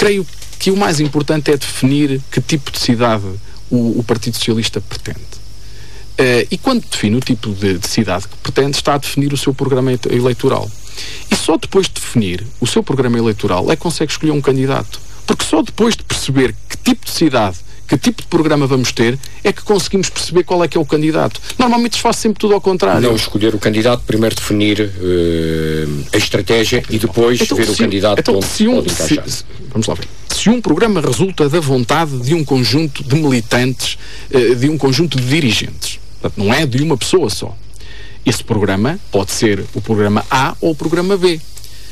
creio que o mais importante é definir que tipo de cidade o Partido Socialista pretende. E quando define o tipo de cidade que pretende, está a definir o seu programa eleitoral. E só depois de definir o seu programa eleitoral é que consegue escolher um candidato. Porque só depois de perceber que tipo de cidade, que tipo de programa vamos ter, é que conseguimos perceber qual é que é o candidato. Normalmente se faz sempre tudo ao contrário. Não escolher o candidato, primeiro definir a estratégia e depois ver o candidato onde pode encaixar. Vamos lá ver. Se um programa resulta da vontade de um conjunto de militantes, de um conjunto de dirigentes, portanto, não é de uma pessoa só. Esse programa pode ser o programa A ou o programa B.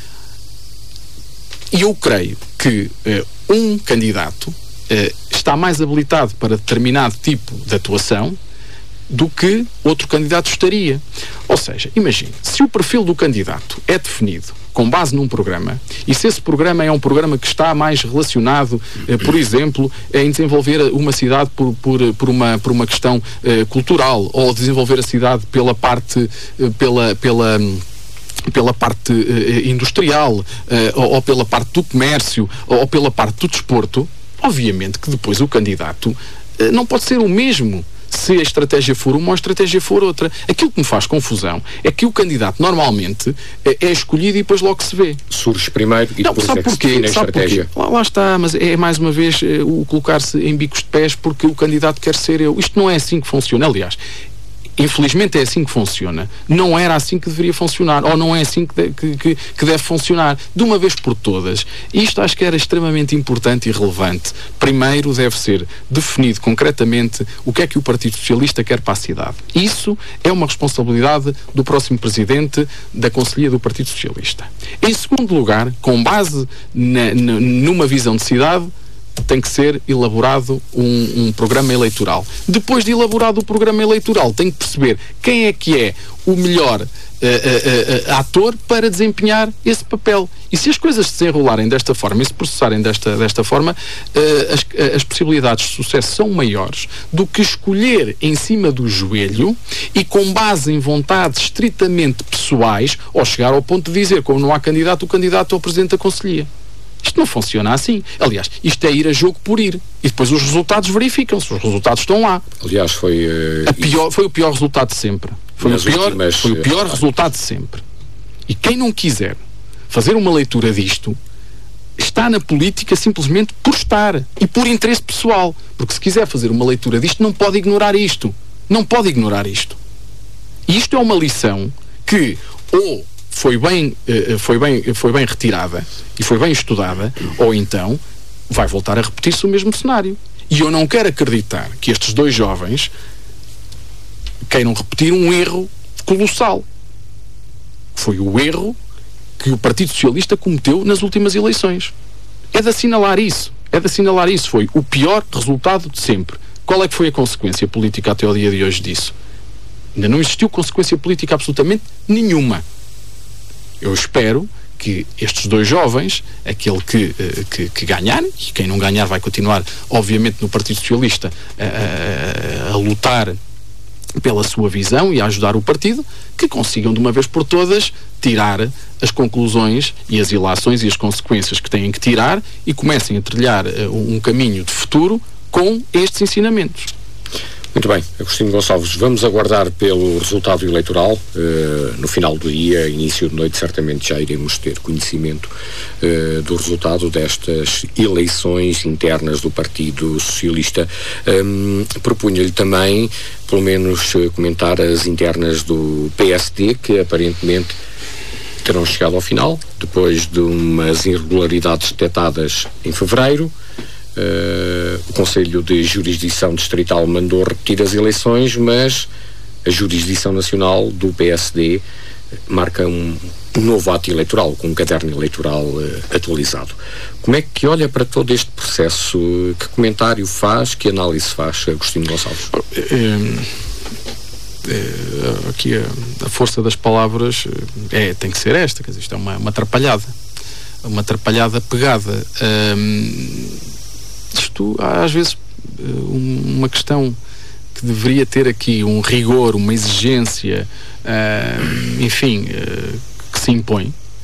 E eu creio que um candidato está mais habilitado para determinado tipo de atuação do que outro candidato estaria. Ou seja, imagine, se o perfil do candidato é definido com base num programa, e se esse programa é um programa que está mais relacionado, por exemplo, em desenvolver uma cidade por uma questão cultural, ou desenvolver a cidade pela parte industrial, ou pela parte do comércio, ou pela parte do desporto, obviamente que depois o candidato não pode ser o mesmo se a estratégia for uma ou a estratégia for outra. Aquilo que me faz confusão é que o candidato normalmente é escolhido e depois logo se vê. Surge primeiro e depois sabe porquê? A estratégia. Lá está, mas é mais uma vez o colocar-se em bicos de pés porque o candidato quer ser eu. Isto não é assim que funciona, aliás. Infelizmente é assim que funciona. Não era assim que deveria funcionar, ou não é assim que deve funcionar. De uma vez por todas, isto acho que era extremamente importante e relevante. Primeiro deve ser definido concretamente o que é que o Partido Socialista quer para a cidade. Isso é uma responsabilidade do próximo Presidente da Conselhia do Partido Socialista. Em segundo lugar, com base numa visão de cidade, tem que ser elaborado um programa eleitoral. Depois de elaborado o programa eleitoral, tem que perceber quem é que é o melhor ator para desempenhar esse papel. E se as coisas se desenrolarem desta forma e se processarem desta forma, as possibilidades de sucesso são maiores do que escolher em cima do joelho e com base em vontades estritamente pessoais, ou chegar ao ponto de dizer, como não há candidato, o candidato é o Presidente da Conselhia. Isto não funciona assim. Aliás, isto é ir a jogo por ir. E depois os resultados verificam-se. Os resultados estão lá. Aliás, foi o pior resultado de sempre. Foi o pior resultado de sempre. E quem não quiser fazer uma leitura disto está na política simplesmente por estar e por interesse pessoal. Porque se quiser fazer uma leitura disto, não pode ignorar isto. Não pode ignorar isto. E isto é uma lição que ou foi bem retirada e foi bem estudada, ou então vai voltar a repetir-se o mesmo cenário. E eu não quero acreditar que estes dois jovens queiram repetir um erro colossal. Foi o erro que o Partido Socialista cometeu nas últimas eleições. É de assinalar isso. Foi o pior resultado de sempre. Qual é que foi a consequência política até ao dia de hoje disso? Ainda não existiu consequência política absolutamente nenhuma. Eu espero que estes dois jovens, aquele que ganhar, e quem não ganhar vai continuar, obviamente, no Partido Socialista a lutar pela sua visão e a ajudar o partido, que consigam de uma vez por todas tirar as conclusões e as ilações e as consequências que têm que tirar e comecem a trilhar um caminho de futuro com estes ensinamentos. Muito bem, Agostinho Gonçalves, vamos aguardar pelo resultado eleitoral. No final do dia, início de noite, certamente já iremos ter conhecimento do resultado destas eleições internas do Partido Socialista. Propunha-lhe também, pelo menos, comentar as internas do PSD, que aparentemente terão chegado ao final, depois de umas irregularidades detectadas em fevereiro. O Conselho de Jurisdição Distrital mandou repetir as eleições, mas a Jurisdição Nacional do PSD marca um novo ato eleitoral, com um caderno eleitoral atualizado. Como é que olha para todo este processo? Que comentário faz? Que análise faz, Agostinho Gonçalves? Aqui a força das palavras tem que ser esta, quer dizer, isto é uma atrapalhada pegada. Isto, às vezes, uma questão que deveria ter aqui um rigor, uma exigência, enfim, que se impõe,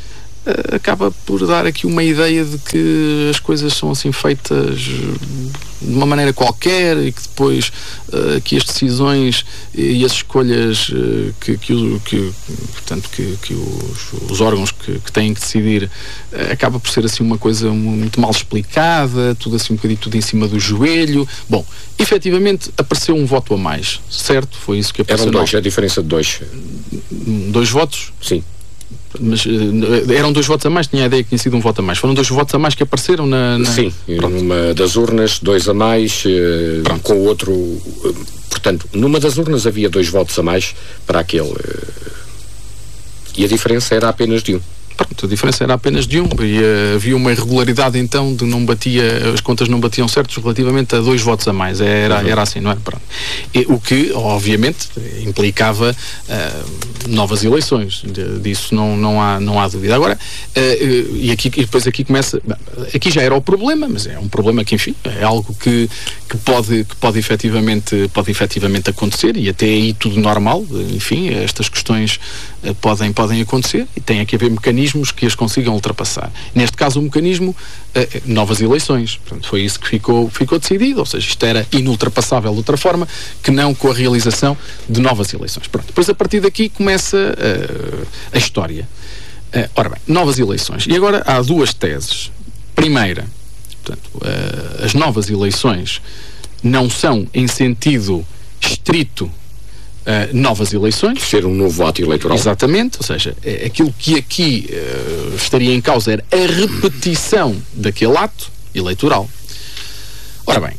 acaba por dar aqui uma ideia de que as coisas são assim feitas de uma maneira qualquer e que depois que as decisões e as escolhas portanto, que os órgãos que têm que decidir acaba por ser assim uma coisa muito mal explicada, tudo assim um bocadinho tudo em cima do joelho. Bom, efetivamente apareceu um voto a mais, certo? Foi isso que apareceu. Eram 2, a diferença de 2. 2 votos? Sim. Mas eram 2 votos a mais, tinha a ideia que tinha sido um voto a mais. Foram 2 votos a mais que apareceram na... Sim, numa das urnas, 2 a mais, com o outro... Portanto, numa das urnas havia 2 votos a mais para aquele... E a diferença era apenas de 1. Pronto, a diferença era apenas de 1 e havia uma irregularidade então de não batia, as contas não batiam certos relativamente a 2 votos a mais, era assim, não é? Pronto. E, o que obviamente implicava novas eleições, disso não há dúvida. Agora, e depois aqui começa, aqui já era o problema, mas é um problema que enfim, é algo que pode efetivamente acontecer e até aí tudo normal, enfim, estas questões podem acontecer e tem que haver mecanismos que as consigam ultrapassar. Neste caso o mecanismo, novas eleições. Portanto, foi isso que ficou decidido, ou seja, isto era inultrapassável de outra forma que não com a realização de novas eleições. Pronto, depois a partir daqui começa a história. Ora bem, novas eleições. E agora há 2 teses. Primeira, portanto, as novas eleições não são em sentido estrito novas eleições. Ser um novo ato eleitoral. Exatamente, ou seja, aquilo que aqui estaria em causa era a repetição daquele ato eleitoral. Ora bem,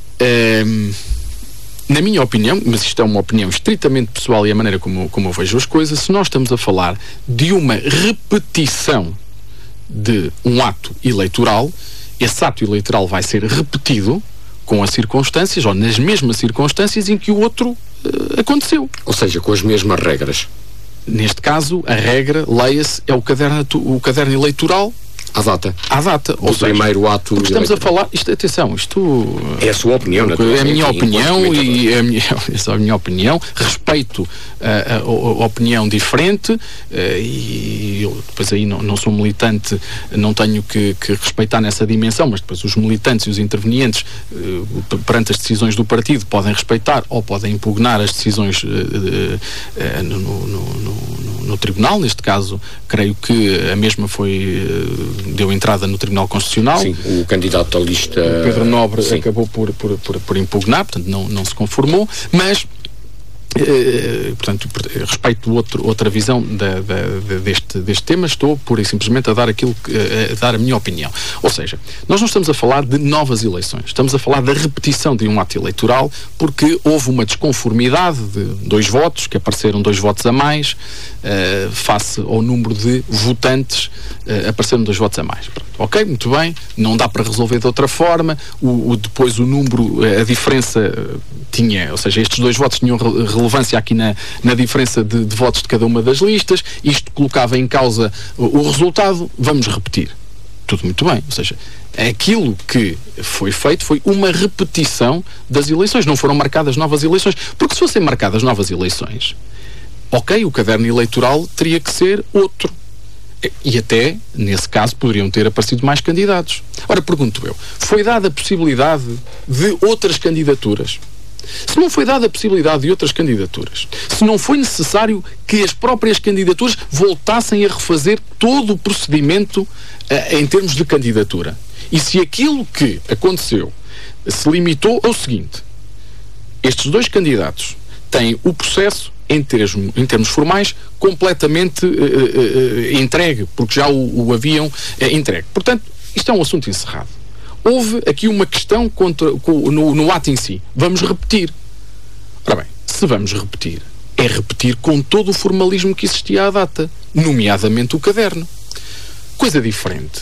na minha opinião, mas isto é uma opinião estritamente pessoal e a maneira como eu vejo as coisas, se nós estamos a falar de uma repetição de um ato eleitoral, esse ato eleitoral vai ser repetido com as circunstâncias, ou nas mesmas circunstâncias em que o outro aconteceu. Ou seja, com as mesmas regras. Neste caso, a regra, leia-se, é o caderno eleitoral à data. Ou seja, primeiro ato. Estamos a falar, atenção, isto é a sua opinião, é a minha opinião e essa é a minha opinião. Respeito a opinião diferente e eu depois aí não sou militante, não tenho que respeitar nessa dimensão, mas depois os militantes e os intervenientes perante as decisões do partido podem respeitar ou podem impugnar as decisões no tribunal. Neste caso, creio que a mesma deu entrada no Tribunal Constitucional. Sim, o candidato da lista... O Pedro Nobre acabou por impugnar, portanto não se conformou, mas portanto, respeito outra visão deste tema, estou pura e simplesmente a dar dar a minha opinião. Ou seja, nós não estamos a falar de novas eleições, estamos a falar da repetição de um ato eleitoral, porque houve uma desconformidade de 2 votos, que apareceram 2 votos a mais, face ao número de votantes, apareceram 2 votos a mais. Pronto, ok, muito bem, não dá para resolver de outra forma, depois o número, a diferença tinha, ou seja, estes 2 votos tinham relevância aqui na diferença de votos de cada uma das listas, isto colocava em causa o resultado, vamos repetir. Tudo muito bem, ou seja, aquilo que foi feito foi uma repetição das eleições, não foram marcadas novas eleições, porque se fossem marcadas novas eleições, ok, o caderno eleitoral teria que ser outro. E até, nesse caso, poderiam ter aparecido mais candidatos. Ora, pergunto eu, foi dada a possibilidade de outras candidaturas? Se não foi dada a possibilidade de outras candidaturas, se não foi necessário que as próprias candidaturas voltassem a refazer todo o procedimento em termos de candidatura, e se aquilo que aconteceu se limitou ao seguinte: estes 2 candidatos têm o processo em termos formais completamente entregue, porque já o haviam entregue. Portanto, isto é um assunto encerrado. Houve aqui uma questão no ato em si. Vamos repetir. Ora bem, se vamos repetir, é repetir com todo o formalismo que existia à data, nomeadamente o caderno. Coisa diferente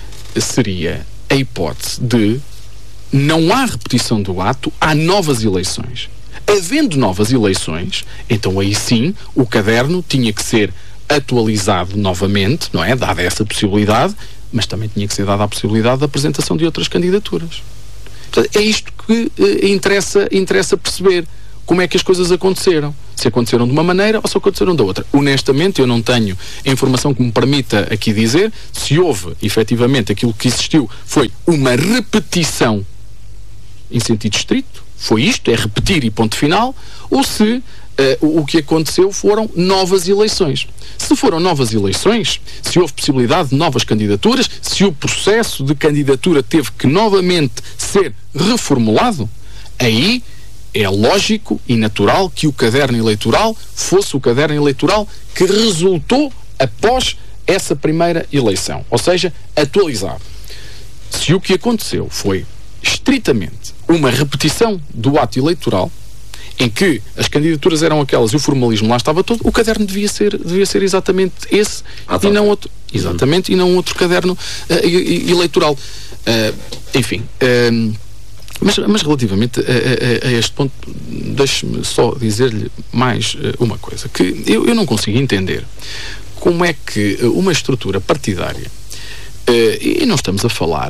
seria a hipótese de não há repetição do ato, há novas eleições. Havendo novas eleições, então aí sim o caderno tinha que ser atualizado novamente, não é? Dada essa possibilidade, mas também tinha que ser dada a possibilidade da apresentação de outras candidaturas. Portanto, é isto que interessa perceber. Como é que as coisas aconteceram? se aconteceram de uma maneira ou se aconteceram da outra. Honestamente, eu não tenho a informação que me permita aqui dizer se houve, efetivamente, aquilo que existiu foi uma repetição em sentido estrito, foi isto, é repetir e ponto final, ou se o que aconteceu foram novas eleições. Se foram novas eleições, se houve possibilidade de novas candidaturas, se o processo de candidatura teve que novamente ser reformulado, aí é lógico e natural que o caderno eleitoral fosse o caderno eleitoral que resultou após essa primeira eleição, ou seja, atualizado. Se o que aconteceu foi estritamente uma repetição do ato eleitoral, em que as candidaturas eram aquelas e o formalismo lá estava todo, o caderno devia ser exatamente esse e não outro. Exatamente, e não outro caderno eleitoral. Enfim, mas relativamente a este ponto, deixe-me só dizer-lhe mais uma coisa, que eu não consigo entender como é que uma estrutura partidária, e não estamos a falar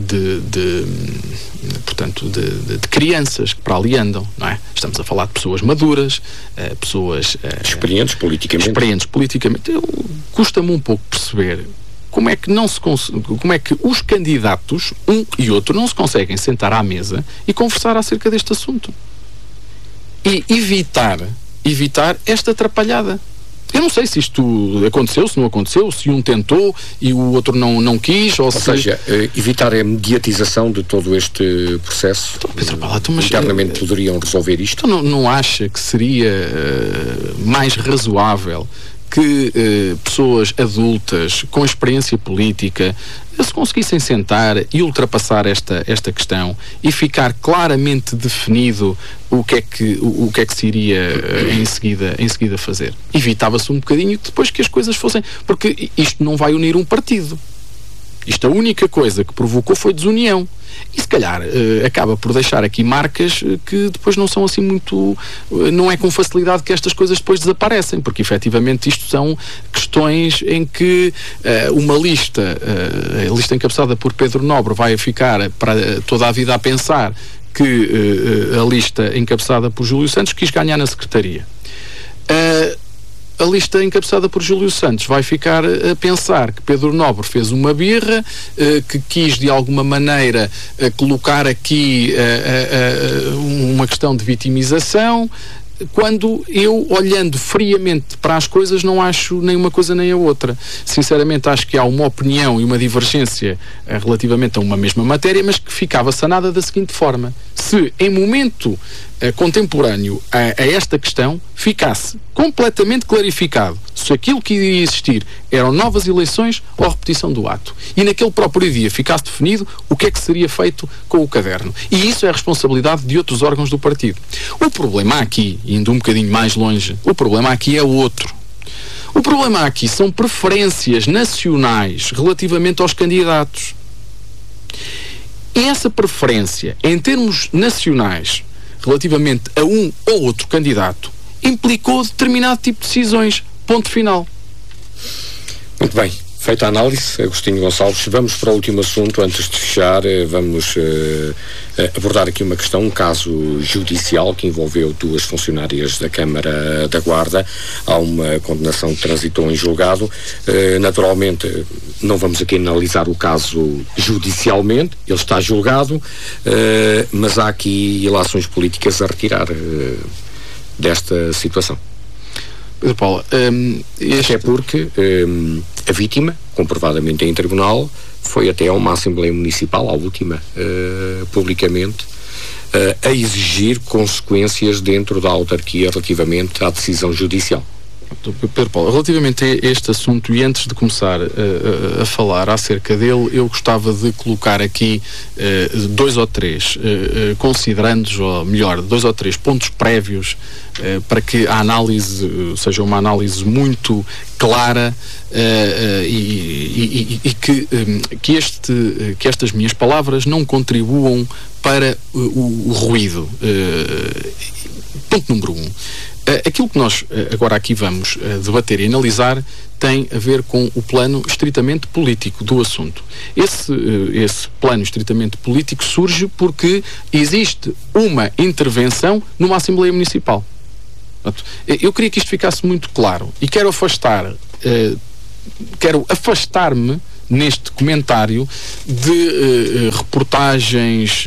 portanto, de crianças que para ali andam, não é? Estamos a falar de pessoas maduras, pessoas experientes politicamente. Custa-me um pouco perceber como é que os candidatos, um e outro, não se conseguem sentar à mesa e conversar acerca deste assunto e evitar esta atrapalhada. Eu não sei se isto aconteceu, se não aconteceu, se um tentou e o outro não quis, ou seja, evitar a mediatização de todo este processo. Então, Pedro Palato, mas internamente poderiam resolver isto? Então não acha que seria mais razoável que pessoas adultas com experiência política se conseguissem sentar e ultrapassar esta questão e ficar claramente definido o que é que se iria em seguida fazer? Evitava-se um bocadinho depois que as coisas fossem... Porque isto não vai unir um partido. Isto, a única coisa que provocou foi desunião. E se calhar acaba por deixar aqui marcas que depois não são assim muito... Não é com facilidade que estas coisas depois desaparecem, porque efetivamente isto são questões em que uma lista, a lista encabeçada por Pedro Nobre, vai ficar para toda a vida a pensar que a lista encabeçada por Júlio Santos quis ganhar na Secretaria. A lista encabeçada por Júlio Santos vai ficar a pensar que Pedro Nobre fez uma birra, que quis de alguma maneira colocar aqui uma questão de vitimização, quando eu, olhando friamente para as coisas, não acho nem uma coisa nem a outra. Sinceramente, acho que há uma opinião e uma divergência relativamente a uma mesma matéria, mas que ficava sanada da seguinte forma: se em momento contemporâneo a esta questão ficasse completamente clarificado se aquilo que iria existir eram novas eleições ou repetição do ato, e naquele próprio dia ficasse definido o que é que seria feito com o caderno. E isso é responsabilidade de outros órgãos do partido. O problema aqui, indo um bocadinho mais longe, o problema aqui é outro. O problema aqui são preferências nacionais relativamente aos candidatos. E essa preferência, em termos nacionais, relativamente a um ou outro candidato, implicou determinado tipo de decisões. Ponto final. Muito bem. Feita a análise, Agostinho Gonçalves, vamos para o último assunto. Antes de fechar, vamos abordar aqui uma questão, um caso judicial que envolveu duas funcionárias da Câmara da Guarda. Há uma condenação que transitou em julgado. Naturalmente, não vamos aqui analisar o caso judicialmente, ele está julgado, mas há aqui ilações políticas a retirar desta situação. Pedro Paulo, é porque a vítima, comprovadamente em tribunal, foi até a uma Assembleia Municipal, a última, publicamente, a exigir consequências dentro da autarquia relativamente à decisão judicial. Pedro Paulo, relativamente a este assunto, e antes de começar a falar acerca dele, eu gostava de colocar aqui dois ou três considerandos, ou melhor, dois ou três pontos prévios para que a análise seja uma análise muito clara e que estas minhas palavras não contribuam para o ruído. Ponto número 1. Aquilo que nós agora aqui vamos debater e analisar tem a ver com o plano estritamente político do assunto. Esse plano estritamente político surge porque existe uma intervenção numa Assembleia Municipal. Portanto, eu queria que isto ficasse muito claro e quero afastar-me neste comentário de reportagens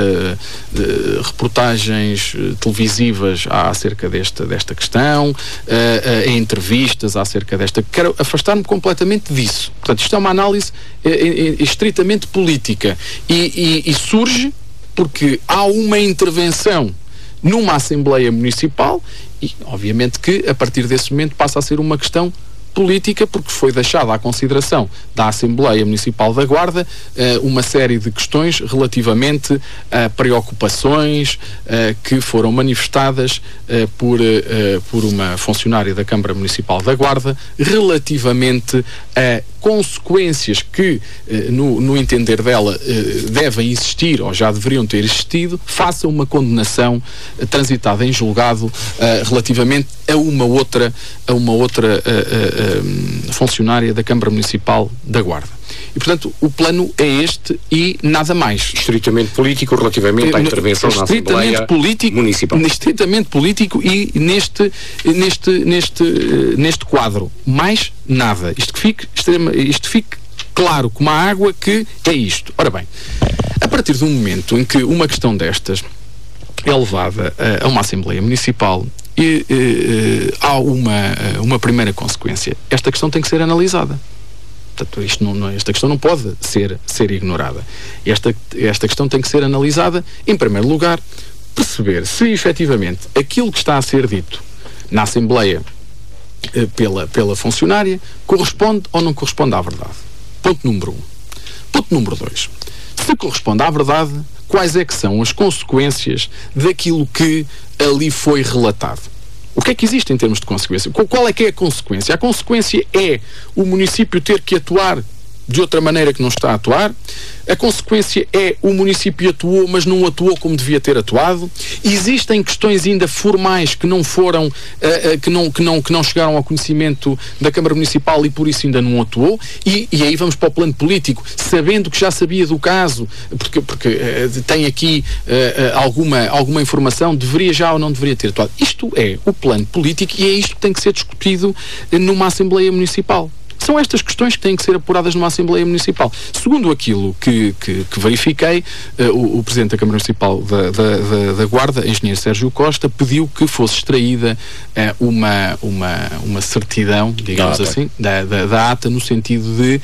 televisivas acerca desta questão, em entrevistas acerca desta. Quero afastar-me completamente disso. Portanto, isto é uma análise estritamente política e surge porque há uma intervenção numa Assembleia Municipal e, obviamente, que a partir desse momento passa a ser uma questão política, porque foi deixada à consideração da Assembleia Municipal da Guarda uma série de questões relativamente a preocupações que foram manifestadas por uma funcionária da Câmara Municipal da Guarda relativamente a consequências que, no entender dela, devem existir ou já deveriam ter existido, faça uma condenação transitada em julgado relativamente a uma outra funcionária da Câmara Municipal da Guarda. E, portanto, o plano é este e nada mais. Estritamente político relativamente à intervenção na Assembleia Municipal. Estritamente político e neste quadro. Mais nada. Isto fique claro como a água que é isto. Ora bem, a partir do momento em que uma questão destas é levada a uma Assembleia Municipal e há uma primeira consequência, esta questão tem que ser analisada. Portanto, esta questão não pode ser ignorada. Esta questão tem que ser analisada, em primeiro lugar, perceber se efetivamente aquilo que está a ser dito na Assembleia pela funcionária corresponde ou não corresponde à verdade. Ponto número 1. Ponto número 2. Se corresponde à verdade, quais é que são as consequências daquilo que ali foi relatado? O que é que existe em termos de consequência? Qual é que é a consequência? A consequência é o município ter que atuar de outra maneira que não está a atuar. A consequência é o município atuou, mas não atuou como devia ter atuado. Existem questões ainda formais que não foram, que não chegaram ao conhecimento da Câmara Municipal e por isso ainda não atuou. E aí vamos para o plano político, sabendo que já sabia do caso, porque tem aqui alguma informação, deveria já ou não deveria ter atuado. Isto é o plano político e é isto que tem que ser discutido numa Assembleia Municipal. São estas questões que têm que ser apuradas numa Assembleia Municipal. Segundo aquilo que verifiquei, o Presidente da Câmara Municipal da Guarda, Engenheiro Sérgio Costa, pediu que fosse extraída uma certidão, digamos assim, da ata, no sentido de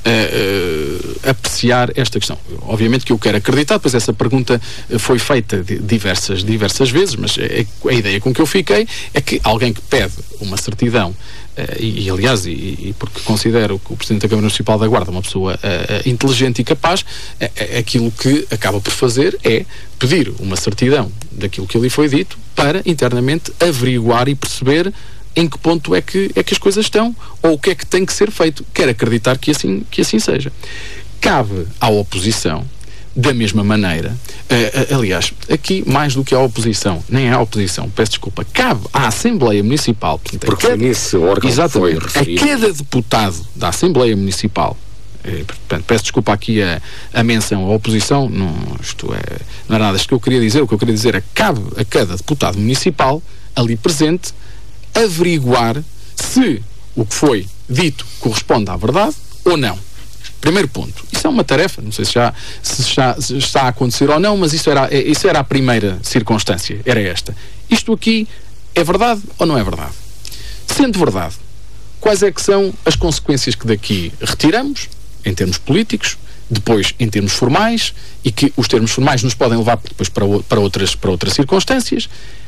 apreciar esta questão. Obviamente que eu quero acreditar, pois essa pergunta foi feita diversas vezes, mas a ideia com que eu fiquei é que alguém que pede uma certidão aliás, porque considero que o Presidente da Câmara Municipal da Guarda é uma pessoa inteligente e capaz, aquilo que acaba por fazer é pedir uma certidão daquilo que ali foi dito para internamente averiguar e perceber em que ponto é que as coisas estão ou o que é que tem que ser feito. Quero acreditar que assim seja. Cabe à oposição, da mesma maneira, aliás, aqui mais do que à oposição, nem à oposição, peço desculpa, cabe à Assembleia Municipal, portanto, porque foi nesse órgão que foi referido. A cada deputado da Assembleia Municipal, portanto, peço desculpa aqui a menção à oposição, não é nada disto que eu queria dizer. O que eu queria dizer é que cabe a cada deputado municipal ali presente averiguar se o que foi dito corresponde à verdade ou não. Primeiro ponto. Isso é uma tarefa, não sei se está a acontecer ou não, mas isso era a primeira circunstância, era esta. Isto aqui é verdade ou não é verdade? Sendo verdade, quais é que são as consequências que daqui retiramos, em termos políticos, depois em termos formais, e que os termos formais nos podem levar depois para outras circunstâncias?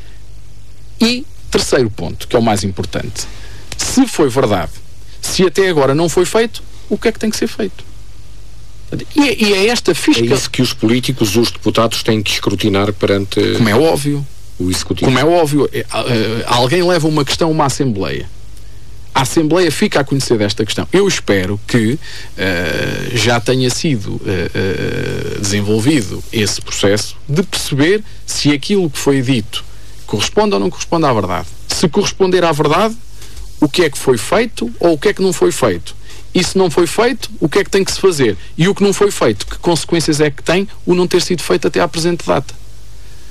E terceiro ponto, que é o mais importante. Se foi verdade, se até agora não foi feito, o que é que tem que ser feito? E é esta fiscal... É isso que os políticos, os deputados, têm que escrutinar perante... Como é óbvio. O Executivo. Como é óbvio. Alguém leva uma questão a uma Assembleia. A Assembleia fica a conhecer desta questão. Eu espero que já tenha sido desenvolvido esse processo de perceber se aquilo que foi dito corresponde ou não corresponde à verdade. Se corresponder à verdade, o que é que foi feito ou o que é que não foi feito? E se não foi feito, o que é que tem que se fazer? E o que não foi feito, que consequências é que tem o não ter sido feito até à presente data?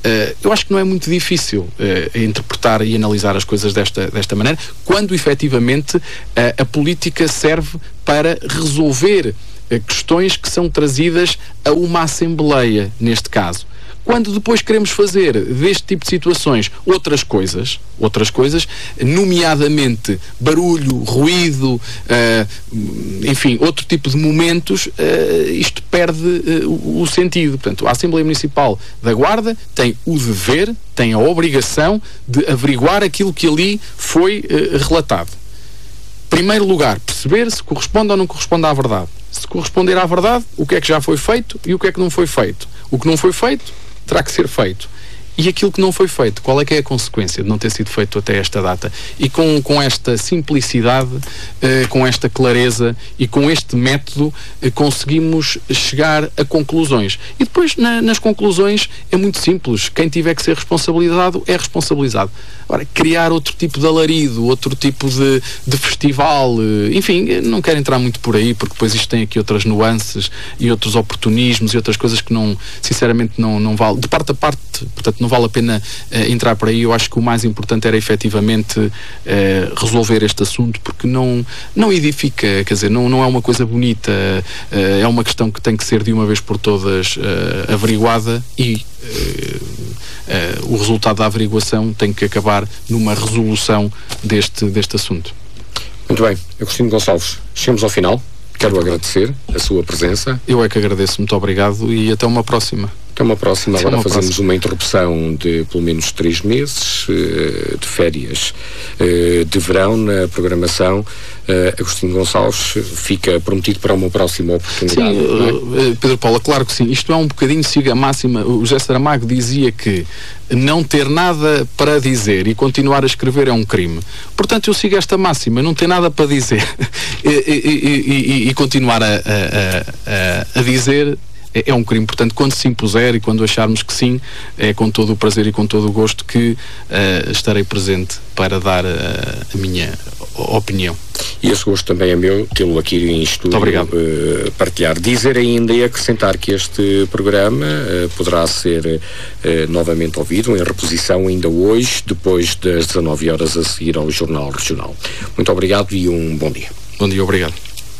eu acho que não é muito difícil interpretar e analisar as coisas desta maneira, quando efetivamente a política serve para resolver questões que são trazidas a uma Assembleia, neste caso. Quando depois queremos fazer deste tipo de situações outras coisas, nomeadamente barulho, ruído, enfim, outro tipo de momentos, isto perde o sentido. Portanto, a Assembleia Municipal da Guarda tem o dever, tem a obrigação de averiguar aquilo que ali foi relatado. Primeiro lugar, perceber se corresponde ou não corresponde à verdade. Se corresponder à verdade, o que é que já foi feito e o que é que não foi feito. O que não foi feito terá que ser feito. E aquilo que não foi feito, qual é que é a consequência de não ter sido feito até esta data? E com esta simplicidade, com esta clareza e com este método, conseguimos chegar a conclusões. E depois, nas conclusões, é muito simples. Quem tiver que ser responsabilizado, é responsabilizado. Agora, criar outro tipo de alarido, outro tipo de festival, enfim, não quero entrar muito por aí, porque depois isto tem aqui outras nuances e outros oportunismos e outras coisas que sinceramente não vale, de parte a parte, portanto não vale a pena entrar por aí. Eu acho que o mais importante era efetivamente resolver este assunto, porque não edifica, quer dizer, não é uma coisa bonita, é uma questão que tem que ser de uma vez por todas averiguada e o resultado da averiguação tem que acabar numa resolução deste assunto. Muito bem, Agostinho Gonçalves, chegamos ao final. Quero agradecer a sua presença. Eu é que agradeço, muito obrigado e até uma próxima. Até uma próxima. Agora fazemos uma interrupção de pelo menos 3 meses de férias de verão na programação. Agostinho Gonçalves, fica prometido para uma próxima oportunidade. Sim, Pedro Paula, claro que sim. Isto é um bocadinho, siga a máxima. O José Saramago dizia que não ter nada para dizer e continuar a escrever é um crime. Portanto, eu sigo esta máxima, não ter nada para dizer e continuar a dizer é um crime. Portanto, quando se impuser e quando acharmos que sim, é com todo o prazer e com todo o gosto que estarei presente para dar a minha opinião. E esse gosto também é meu, tê-lo aqui em estúdio, partilhar. Dizer ainda e acrescentar que este programa poderá ser novamente ouvido em reposição ainda hoje, depois das 19 horas a seguir ao Jornal Regional. Muito obrigado e um bom dia. Bom dia, obrigado.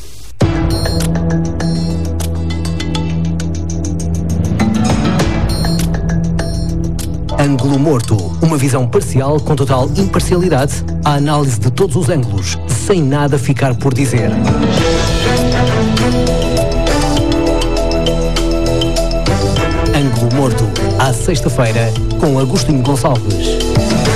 Ângulo Morto, uma visão parcial com total imparcialidade, a análise de todos os ângulos, sem nada ficar por dizer. Ângulo Morto, à sexta-feira, com Agostinho Gonçalves.